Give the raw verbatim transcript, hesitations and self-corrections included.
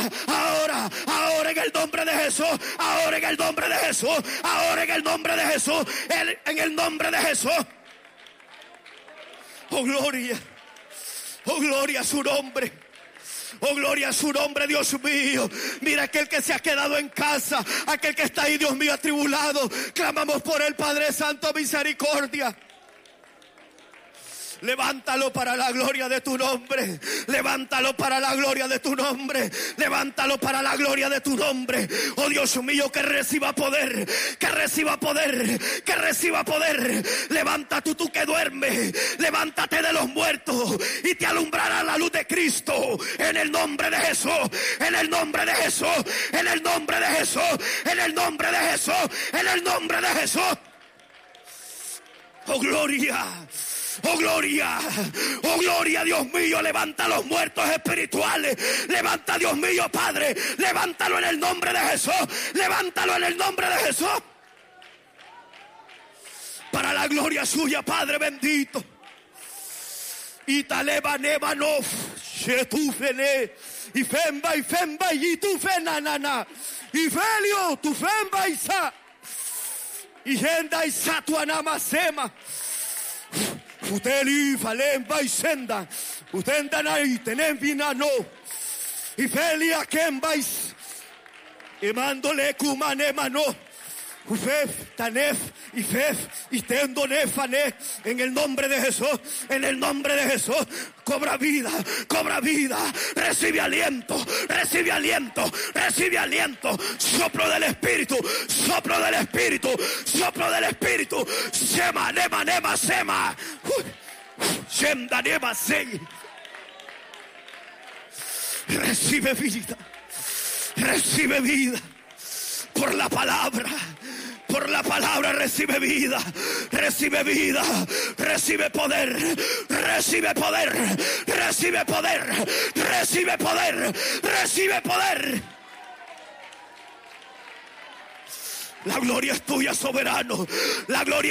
ahora, ahora, ahora en el nombre de Jesús, ahora en el nombre de Jesús, ahora en el nombre de Jesús, en, en el nombre de Jesús. Oh, gloria, oh, gloria a su nombre. Oh, gloria a su nombre, Dios mío. Mira, aquel que se ha quedado en casa, aquel que está ahí, Dios mío, atribulado, clamamos por él, Padre Santo, misericordia. Levántalo para la gloria de tu nombre. Levántalo para la gloria de tu nombre. Levántalo para la gloria de tu nombre. Oh, Dios mío, que reciba poder. Que reciba poder. Que reciba poder. Levanta tú, tú que duermes. Levántate de los muertos y te alumbrará la luz de Cristo. En el nombre de Jesús. En el nombre de Jesús. En el nombre de Jesús. En el nombre de Jesús. En el nombre de Jesús. Oh, gloria. Oh, gloria, oh, gloria, Dios mío, levanta a los muertos espirituales, levanta, Dios mío, Padre, levántalo en el nombre de Jesús, levántalo en el nombre de Jesús, para la gloria suya, Padre bendito. Italeba nevanov, shetufene, y femba y femba y tu fenanana, y felio, tu femba y sa, y genda y sa tu anamasema. Uteli falem vai senda, utenda nai tenem vinano, y felia ken vais, y mandole kumane mano, ufef tanef y fef y tendo nefane, en el nombre de Jesús, en el nombre de Jesús, cobra vida, cobra vida, recibe aliento, recibe aliento, recibe aliento, soplo del Espíritu, soplo del Espíritu, soplo del Espíritu, sema, nema, nema, sema, shemda, nema, sei. Recibe vida, recibe vida, por la palabra. Por la palabra recibe vida, recibe vida, recibe poder, recibe poder, recibe poder, recibe poder, recibe poder. La gloria es tuya, soberano. La gloria